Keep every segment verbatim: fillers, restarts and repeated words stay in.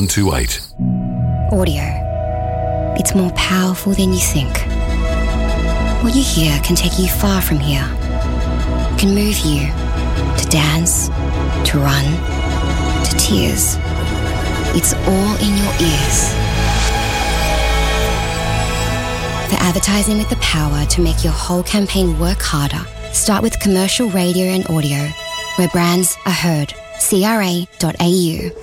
two eight. Audio. It's more powerful than you think. What you hear can take you far from here. Can move you to dance, to run, to tears. It's all in your ears. For advertising with the power to make your whole campaign work harder, start with commercial radio and audio, where brands are heard. C R A dot A U.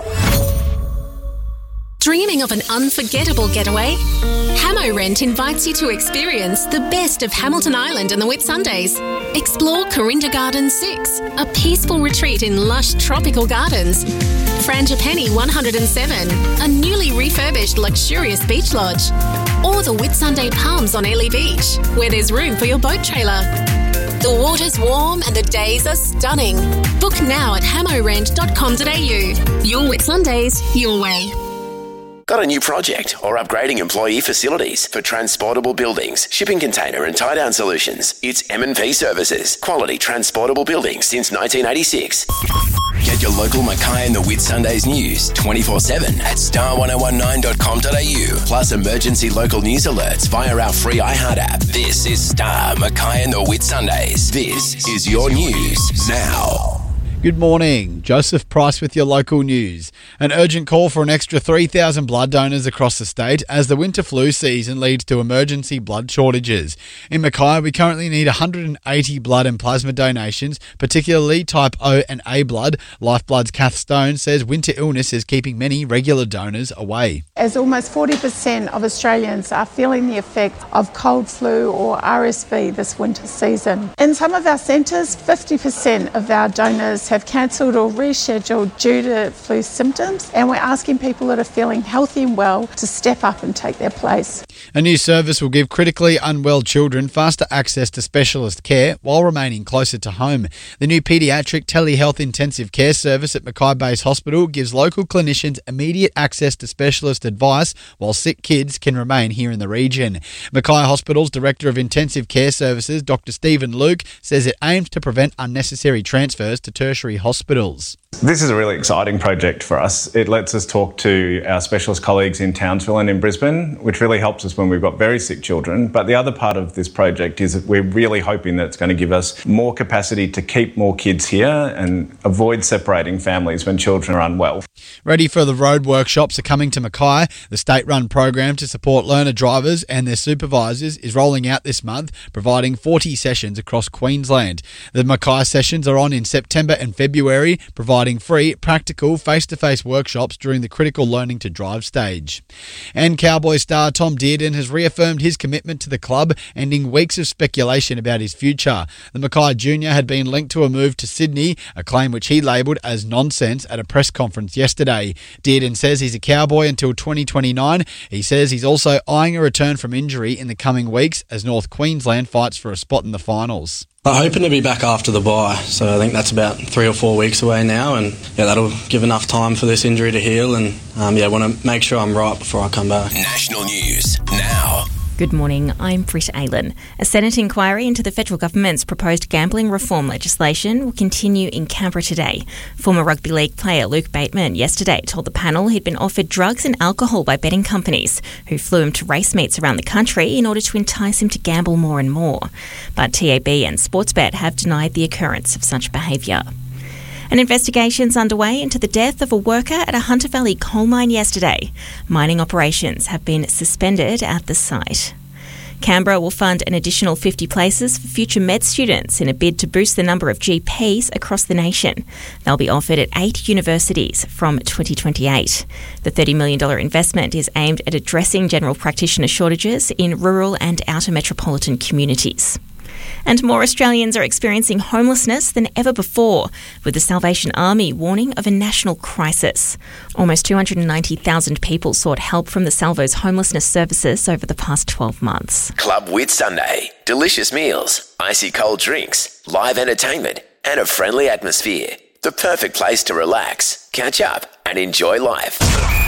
Dreaming of an unforgettable getaway? Hamo Rent invites you to experience the best of Hamilton Island and the Whitsundays. Explore Corinda Gardens six, a peaceful retreat in lush tropical gardens. Frangipani one oh seven, a newly refurbished luxurious beach lodge. Or the Whitsunday Palms on Airlie Beach, where there's room for your boat trailer. The water's warm and the days are stunning. Book now at hamo rent dot com dot a u. Your Whitsundays, your way. Got a new project or upgrading employee facilities for transportable buildings, shipping container and tie-down solutions? It's M and P Services. Quality transportable buildings since nineteen eighty-six. Get your local Mackay and the Whitsundays news twenty-four seven at star ten nineteen dot com dot a u. Plus emergency local news alerts via our free iHeart app. This is Star Mackay and the Whitsundays. This is your news now. Good morning. Joseph Price with your local news. An urgent call for an extra three thousand blood donors across the state as the winter flu season leads to emergency blood shortages. In Mackay, we currently need one hundred eighty blood and plasma donations, particularly type O and A blood. Lifeblood's Kath Stone says winter illness is keeping many regular donors away. As almost forty percent of Australians are feeling the effect of cold flu or R S V this winter season. In some of our centres, fifty percent of our donors have cancelled or rescheduled due to flu symptoms, and we're asking people that are feeling healthy and well to step up and take their place. A new service will give critically unwell children faster access to specialist care while remaining closer to home. The new paediatric telehealth intensive care service at Mackay Base Hospital gives local clinicians immediate access to specialist advice while sick kids can remain here in the region. Mackay Hospital's Director of Intensive Care Services, Doctor Stephen Luke, says it aims to prevent unnecessary transfers to tertiary hospitals. This is a really exciting project for us. It lets us talk to our specialist colleagues in Townsville and in Brisbane, which really helps us when we've got very sick children. But the other part of this project is that we're really hoping that it's going to give us more capacity to keep more kids here and avoid separating families when children are unwell. Ready for the Road workshops are coming to Mackay. The state-run program to support learner drivers and their supervisors is rolling out this month, providing forty sessions across Queensland. The Mackay sessions are on in September and February, providing free, practical, face-to-face workshops during the critical learning to drive stage. And Cowboy star Tom Dearden has reaffirmed his commitment to the club, ending weeks of speculation about his future. The Mackay Junior had been linked to a move to Sydney, a claim which he labelled as nonsense at a press conference yesterday. Dearden says he's a Cowboy until twenty twenty-nine. He says he's also eyeing a return from injury in the coming weeks as North Queensland fights for a spot in the finals. I'm hoping to be back after the bye, so I think that's about three or four weeks away now, and yeah, that'll give enough time for this injury to heal, and um, yeah, I want to make sure I'm right before I come back. National news now. Good morning, I'm Britt Aylan. A Senate inquiry into the federal government's proposed gambling reform legislation will continue in Canberra today. Former rugby league player Luke Bateman yesterday told the panel he'd been offered drugs and alcohol by betting companies who flew him to race meets around the country in order to entice him to gamble more and more. But T A B and Sportsbet have denied the occurrence of such behaviour. An investigation's underway into the death of a worker at a Hunter Valley coal mine yesterday. Mining operations have been suspended at the site. Canberra will fund an additional fifty places for future med students in a bid to boost the number of G Ps across the nation. They'll be offered at eight universities from twenty twenty-eight. The thirty million dollars investment is aimed at addressing general practitioner shortages in rural and outer metropolitan communities. And more Australians are experiencing homelessness than ever before, with the Salvation Army warning of a national crisis. Almost two hundred ninety thousand people sought help from the Salvo's homelessness services over the past twelve months. Club Whitsunday. Delicious meals, icy cold drinks, live entertainment, and a friendly atmosphere. The perfect place to relax, catch up, and enjoy life.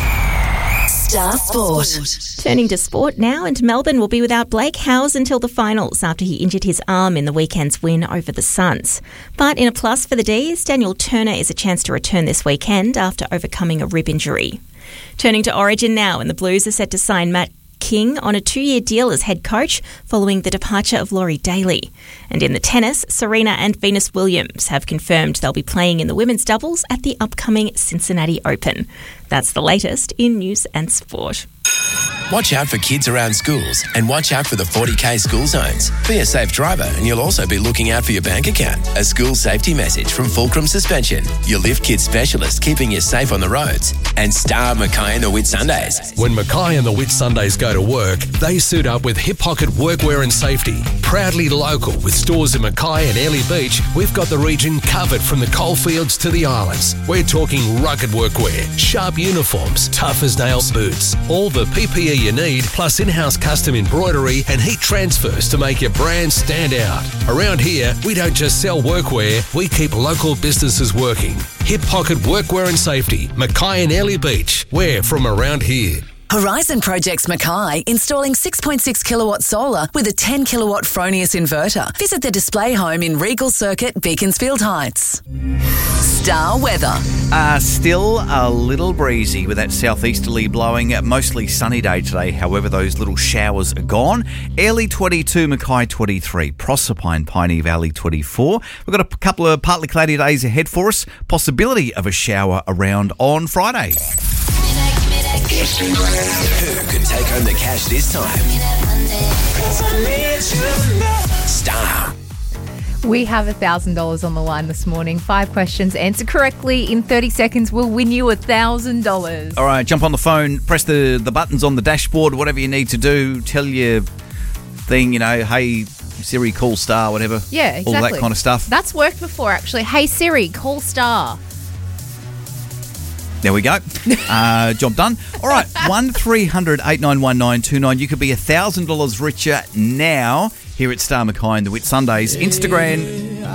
Star Sport. Turning to sport now, and Melbourne will be without Blake Howes until the finals after he injured his arm in the weekend's win over the Suns. But in a plus for the D's, Daniel Turner is a chance to return this weekend after overcoming a rib injury. Turning to Origin now, and the Blues are set to sign Matt King on a two-year deal as head coach following the departure of Laurie Daly. And in the tennis, Serena and Venus Williams have confirmed they'll be playing in the women's doubles at the upcoming Cincinnati Open. That's the latest in news and sport. Watch out for kids around schools and watch out for the forty K school zones. Be a safe driver and you'll also be looking out for your bank account. A school safety message from Fulcrum Suspension, your Lift Kids specialist keeping you safe on the roads. And Star Mackay and the Whitsundays. When Mackay and the Whitsundays go to work, they suit up with hip pocket workwear and safety. Proudly local with stores in Mackay and Airlie Beach, we've got the region covered from the coalfields to the islands. We're talking rugged workwear, sharp uniforms, tough as nails boots, all the P P E you need, plus in-house custom embroidery and heat transfers to make your brand stand out. Around here, we don't just sell workwear, we keep local businesses working. Hip Pocket Workwear and Safety, Mackay and Airlie Beach. We're from around here. Horizon Projects Mackay, installing six point six kilowatt solar with a ten kilowatt Fronius inverter. Visit the display home in Regal Circuit, Beaconsfield Heights. Star weather. Uh, still a little breezy with that southeasterly blowing. Mostly sunny day today. However, those little showers are gone. Airlie twenty-two, Mackay twenty-three, Proserpine, Piney Valley twenty-four. We've got a couple of partly cloudy days ahead for us. Possibility of a shower around on Friday. Who could take home the cash this time? Star. We have one thousand dollars on the line this morning. Five questions. Answer correctly in thirty seconds. We'll win you one thousand dollars. All right, jump on the phone, press the, the buttons on the dashboard, whatever you need to do. Tell your thing, you know, hey, Siri, call Star, whatever. Yeah, exactly. All that kind of stuff. That's worked before, actually. Hey, Siri, call Star. There we go. Uh, job done. All right, one three hundred eight nine one nine two nine. You could be one thousand dollars richer now here at Star Mackay and the Whitsundays. Instagram